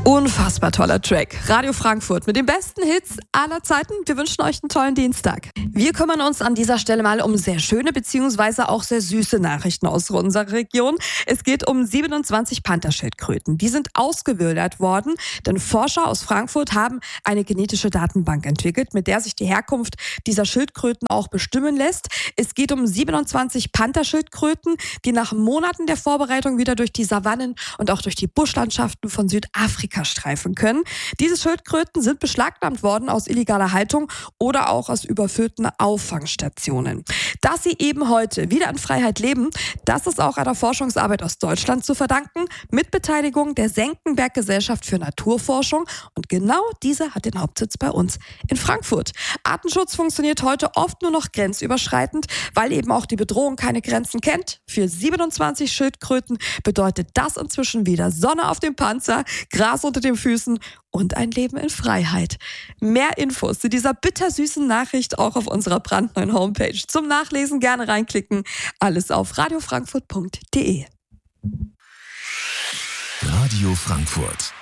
Unfassbar toller Track. Radio Frankfurt mit den besten Hits aller Zeiten. Wir wünschen euch einen tollen Dienstag. Wir kümmern uns an dieser Stelle mal um sehr schöne bzw. auch sehr süße Nachrichten aus unserer Region. Es geht um 27 Pantherschildkröten. Die sind ausgewildert worden, denn Forscher aus Frankfurt haben eine genetische Datenbank entwickelt, mit der sich die Herkunft dieser Schildkröten auch bestimmen lässt. Es geht um 27 Pantherschildkröten, die nach Monaten der Vorbereitung wieder durch die Savannen und auch durch die Buschlandschaften von Südafrika streifen können. Diese Schildkröten sind beschlagnahmt worden aus illegaler Haltung oder auch aus überfüllten Auffangstationen. Dass sie eben heute wieder in Freiheit leben, das ist auch einer Forschungsarbeit aus Deutschland zu verdanken, mit Beteiligung der Senckenberg Gesellschaft für Naturforschung. Und genau diese hat den Hauptsitz bei uns in Frankfurt. Artenschutz funktioniert heute oft nur noch grenzüberschreitend, weil eben auch die Bedrohung keine Grenzen kennt. Für 27 Schildkröten bedeutet das inzwischen wieder Sonne auf dem Panzer, Gras unter den Füßen und ein Leben in Freiheit. Mehr Infos zu dieser bittersüßen Nachricht auch auf unserer brandneuen Homepage. Zum Nachlesen gerne reinklicken. Alles auf radiofrankfurt.de. Radio Frankfurt.